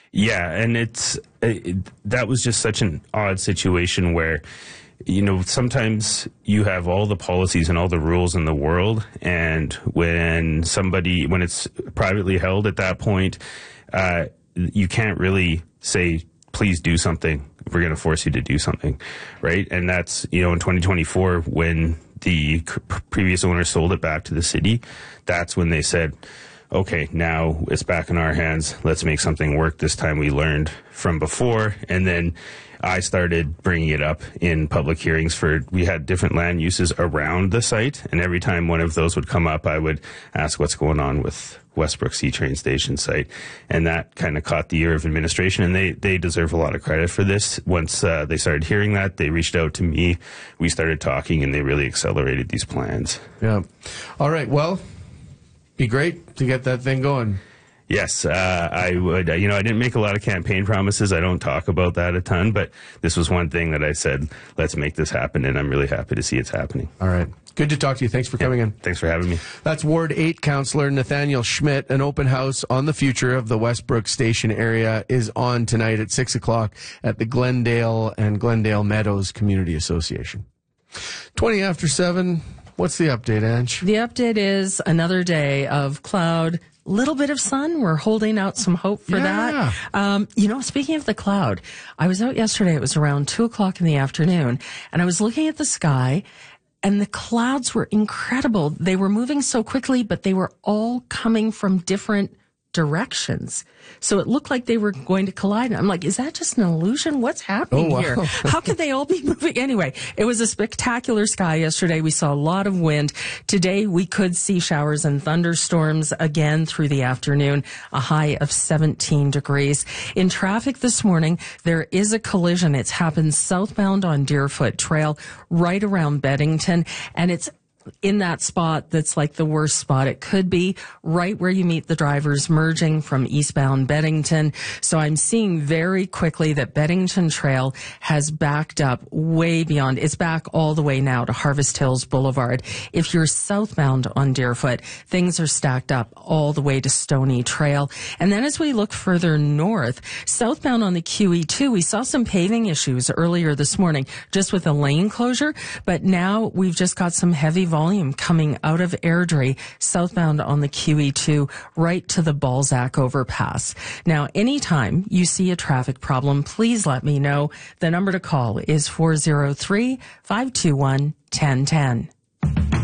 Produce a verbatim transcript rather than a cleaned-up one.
Yeah, and it's it, that was just such an odd situation where, you know, sometimes you have all the policies and all the rules in the world, and when somebody, when it's privately held at that point, uh, you can't really say, please do something. We're going to force you to do something, right? And that's, you know, in twenty twenty-four, when the previous owner sold it back to the city, that's when they said, okay, now it's back in our hands. Let's make something work. This time we learned from before. And then I started bringing it up in public hearings for, we had different land uses around the site. And every time one of those would come up, I would ask what's going on with Westbrook C train station site. And that kind of caught the ear of administration. And they, they deserve a lot of credit for this. Once uh, they started hearing that, they reached out to me. We started talking, and they really accelerated these plans. Yeah. All right. Well, be great to get that thing going. Yes, uh, I would. Uh, you know, I didn't make a lot of campaign promises. I don't talk about that a ton, but this was one thing that I said, let's make this happen, and I'm really happy to see it's happening. All right. Good to talk to you. Thanks for coming yeah, in. Thanks for having me. That's Ward eight Councillor Nathaniel Schmidt. An open house on the future of the Westbrook Station area is on tonight at six o'clock at the Glendale and Glendale Meadows Community Association. twenty after seven. What's the update, Ange? The update is another day of cloud, little bit of sun. We're holding out some hope for yeah. that. Um, you know, speaking of the cloud, I was out yesterday. It was around two o'clock in the afternoon, and I was looking at the sky, and the clouds were incredible. They were moving so quickly, but they were all coming from different directions. So it looked like they were going to collide. I'm like, is that just an illusion? What's happening oh, wow. here? How could they all be moving? Anyway, it was a spectacular sky yesterday. We saw a lot of wind. Today, we could see showers and thunderstorms again through the afternoon, a high of seventeen degrees. In traffic this morning, there is a collision. It's happened southbound on Deerfoot Trail, right around Beddington, and it's in that spot that's like the worst spot it could be, right where you meet the drivers merging from eastbound Beddington. So I'm seeing very quickly that Beddington Trail has backed up way beyond. It's back all the way now to Harvest Hills Boulevard. If you're southbound on Deerfoot, things are stacked up all the way to Stony Trail. And then as we look further north, southbound on the Q E two, we saw some paving issues earlier this morning just with a lane closure, but now we've just got some heavy volume volume coming out of Airdrie, southbound on the Q E two, right to the Balzac overpass. Now, anytime you see a traffic problem, please let me know. The number to call is four oh three, five two one, one oh one oh.